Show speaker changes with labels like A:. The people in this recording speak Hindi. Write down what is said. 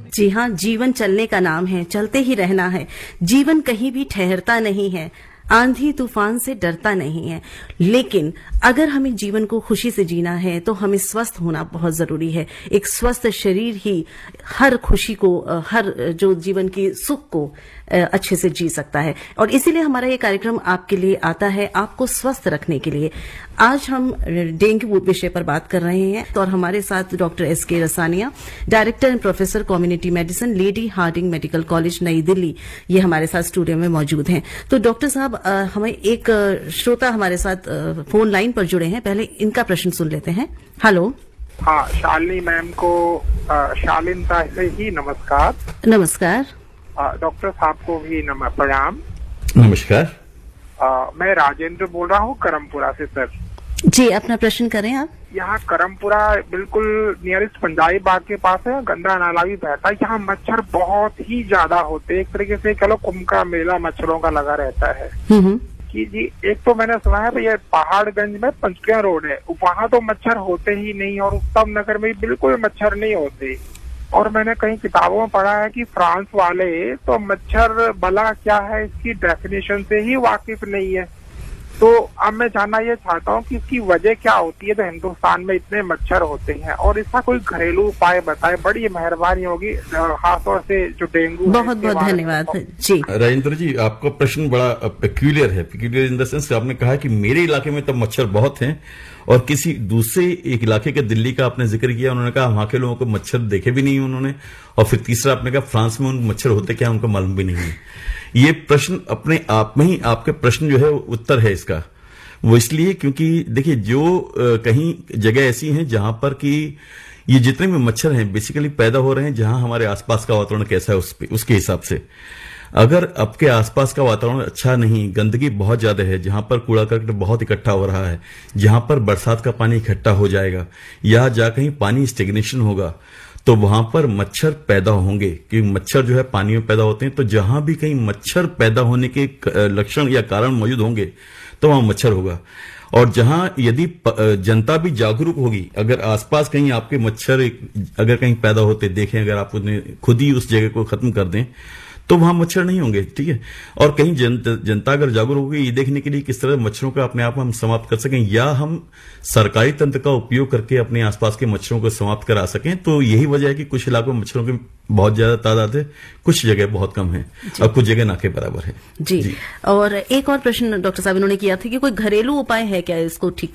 A: जी हाँ, जीवन चलने का नाम है, चलते ही रहना है। जीवन कहीं भी ठहरता नहीं है, आंधी तूफान से डरता नहीं है। लेकिन अगर हमें जीवन को खुशी से जीना है तो हमें स्वस्थ होना बहुत जरूरी है। एक स्वस्थ शरीर ही हर खुशी को, हर जो जीवन की सुख को अच्छे से जी सकता है। और इसीलिए हमारा ये कार्यक्रम आपके लिए आता है, आपको स्वस्थ रखने के लिए। आज हम डेंगू विषय पर बात कर रहे हैं और हमारे साथ doctor S K. रसानिया, director and professor community medicine, lady Hardinge medical college, नई दिल्ली, ये हमारे साथ स्टूडियो में मौजूद हैं। तो डॉक्टर साहब, हमें एक श्रोता हमारे साथ फोन लाइन पर जुड़े हैं, पहले इनका प्रश्न सुन लेते हैं। हेलो।
B: हाँ, शालिनी मैम को शालीनता से ही नमस्कार।
A: नमस्कार।
B: डॉक्टर साहब को भी प्रणाम।
C: नमस्कार।
B: मैं राजेंद्र बोल रहा हूँ करमपुरा से सर।
A: जी, अपना प्रश्न करें आप।
B: यहाँ करमपुरा बिल्कुल नियरेस्ट पंजाबी बाग के पास है, गंदा नाला भी बहता है। यहाँ मच्छर बहुत ही ज्यादा होते हैं, एक तरीके से कह लो कुंभ का मेला मच्छरों का लगा रहता है। कि जी, एक तो मैंने सुना है भैया पहाड़गंज में पंचकिया रोड है, वहाँ तो मच्छर होते ही नहीं, और उत्तम नगर में बिल्कुल मच्छर नहीं होते। और मैंने कहीं किताबों में पढ़ा है कि फ्रांस वाले तो मच्छर बला क्या है इसकी डेफिनेशन से ही वाकिफ नहीं है। तो अब मैं जानना ये चाहता हूँ कि इसकी वजह क्या होती है, तो हिंदुस्तान में इतने मच्छर होते हैं, और इसका कोई घरेलू उपाय बताए, बड़ी मेहरबानी होगी, खासतौर से जो डेंगू।
A: बहुत बहुत धन्यवाद जी।
C: राजेंद्र जी, आपका प्रश्न बड़ा पेक्यूलियर है। पेक्यूलियर इन द सेंस आपने कहा कि मेरे इलाके में तो मच्छर बहुत हैं, और किसी दूसरे एक इलाके के दिल्ली का आपने जिक्र किया, उन्होंने कहा वहां के लोगों को मच्छर देखे भी नहीं उन्होंने, और फिर तीसरा आपने कहा फ्रांस में उन मच्छर होते क्या उनको मालूम भी नहीं है। ये प्रश्न अपने आप में ही आपके प्रश्न जो है उत्तर है इसका, वो इसलिए क्योंकि देखिए जो कहीं जगह ऐसी हैं जहां पर कि ये जितने भी मच्छर हैं बेसिकली पैदा हो रहे हैं जहां हमारे आसपास का वातावरण कैसा है उसके हिसाब से। अगर आपके आसपास का वातावरण अच्छा नहीं, गंदगी बहुत ज्यादा है, जहां पर कूड़ा करकट बहुत इकट्ठा हो रहा है, जहां पर बरसात का पानी इकट्ठा हो जाएगा या जहां कहीं पानी स्टेग्नेशन होगा, तो वहां पर मच्छर पैदा होंगे, क्योंकि मच्छर जो है पानी में पैदा होते हैं। तो जहां भी कहीं मच्छर पैदा होने के लक्षण या कारण मौजूद होंगे तो वहां मच्छर होगा। और जहां यदि जनता भी जागरूक होगी, अगर आसपास कहीं आपके मच्छर अगर कहीं पैदा होते देखें, अगर आप उन्हें खुद ही उस जगह को खत्म कर दें तो वहां मच्छर नहीं होंगे, ठीक है। और कहीं जनता अगर जागरूक होगी ये देखने के लिए किस तरह मच्छरों का अपने आप हम समाप्त कर सकें, या हम सरकारी तंत्र का उपयोग करके अपने आसपास के मच्छरों को समाप्त करा सकें। तो यही वजह है कि कुछ इलाकों में मच्छरों की बहुत ज्यादा तादाद है, कुछ जगह बहुत कम है, और कुछ जगह ना के बराबर है।
A: जी। और एक और प्रश्न डॉक्टर साहब इन्होंने किया था कि कोई घरेलू उपाय है क्या इसको ठीक